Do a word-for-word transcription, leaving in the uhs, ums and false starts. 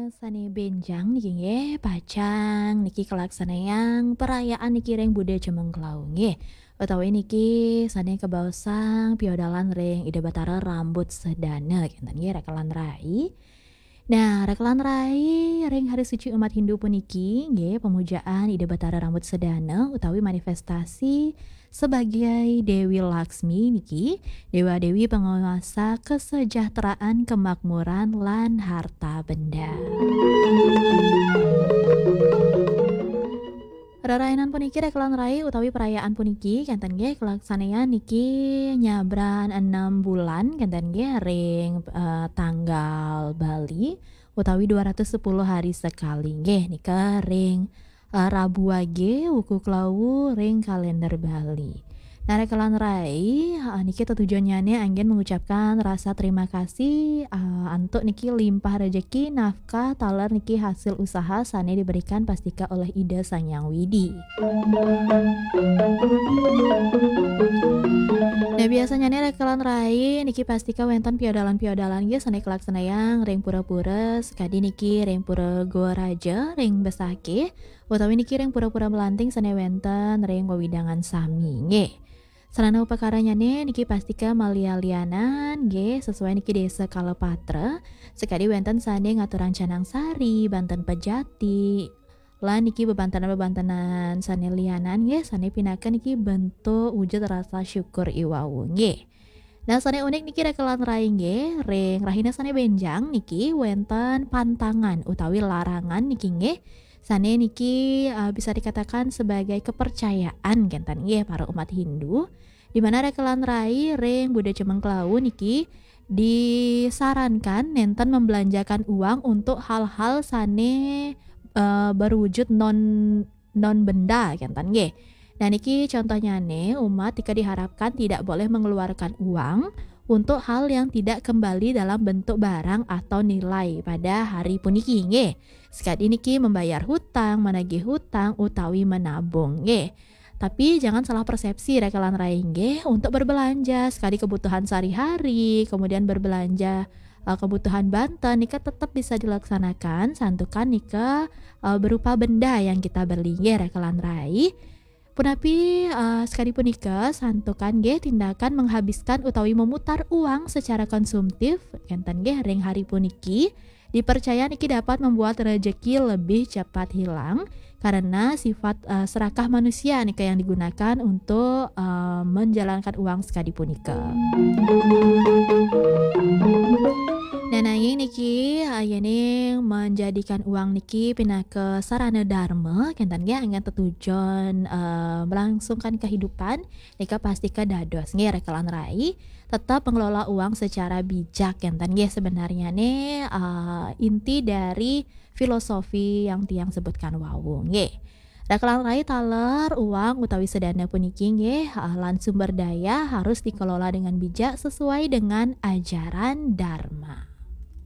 sane benjang niki nggih pacang niki kalaksanayang perayaan niki reng Buddha Jemengklau nggih. Utawi niki sane kebaosang piodalan reng Ida Batara rambut sedana kinten nggih rekelan rai. Nah, rekelan rai ring hari suci umat Hindu puniki nggih pemujaan Ida Batara rambut sedana utawi manifestasi sebagai Dewi Laksmi niki, dewa dewi penguasa kesejahteraan, kemakmuran lan harta benda. Rarainan puniki rekelan rai utawi perayaan puniki kenten nggih kalaksanean niki nyabran enam bulan kenten nggih ring eh, tanggal Bali utawi dua ratus sepuluh hari sekali nggih nika ring eh, Rabu wage wuku klawu ring kalender Bali. Nah, rekelan rai eh, niki tujuannya anggen mengucapkan rasa terima kasih eh, untuk niki limpah rezeki nafkah taler niki hasil usaha sane diberikan pastika oleh Ida Sang Yang Widi. Nah, biasanya nih rekelan rai niki pastika wenten piodalan-piodalan ge sane kalaksanayang ring pura-pura sekadi niki ring pura Goa Raja ring besake utawi niki ring pura-pura melanting sane wenten ring wewidangan sami nggih. Sarana upakaranya nih niki pastika malia-lianan nggih sesuai niki desa Kalepatra sekadi wenten sane ngaturan Canang Sari, Banten Pejati. Lan niki bebantanan-bebantanan sane lianan nggih sane pinaken niki bentuk wujud rasa syukur iwau nggih. Nah, sane unik niki rekelan rai nggih ring rahina sane benjang niki wenten pantangan utawi larangan niki nggih. Sane niki uh, bisa dikatakan sebagai kepercayaan kenten nggih para umat Hindu di mana rekelan rai ring Buddha Jemengklau niki disarankan nenten membelanjakan uang untuk hal-hal sane uh, berwujud non non benda kenten nggih. Nah, niki contohnya nih umat jika diharapkan tidak boleh mengeluarkan uang untuk hal yang tidak kembali dalam bentuk barang atau nilai pada hari puniki nggih. Sekadi niki membayar hutang, menagih hutang utawi menabung nggih. Tapi jangan salah persepsi rekelan rai nggih untuk berbelanja sekali kebutuhan sehari-hari, kemudian berbelanja uh, kebutuhan Banten nika tetap bisa dilaksanakan santukan nika uh, berupa benda yang kita beli nggih rekelan rai. Punapi uh, sekali punika santukan nggih tindakan menghabiskan utawi memutar uang secara konsumtif enten nggih ring hari puniki dipercaya niki dapat membuat rezeki lebih cepat hilang karena sifat uh, serakah manusia nika yang digunakan untuk uh, menjalankan uang sekali punika. Dan nanging niki ayane menjadikan uang niki pinake sarana dharma kenten nggih angin tetujon uh, melangsungkan kehidupan nika pastika dados nggih rekelan rai tetap mengelola uang secara bijak kenten nggih sebenarnya nih uh, inti dari filosofi yang tiang sebutkan wau nggih. Rekelan rai taler uang utawi sedana puniki nggih uh, lan sumber daya harus dikelola dengan bijak sesuai dengan ajaran dharma.